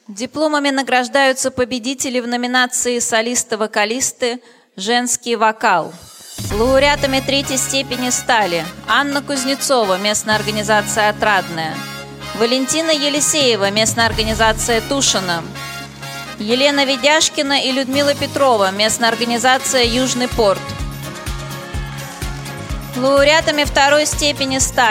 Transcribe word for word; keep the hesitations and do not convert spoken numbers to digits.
Дипломами награждаются победители в номинации «Солисты-вокалисты. Женский вокал». Лауреатами третьей степени стали Анна Кузнецова, местная организация «Отрадная», Валентина Елисеева, местная организация «Тушино», Елена Ведяшкина и Людмила Петрова, местная организация «Южный порт». Лауреатами второй степени стали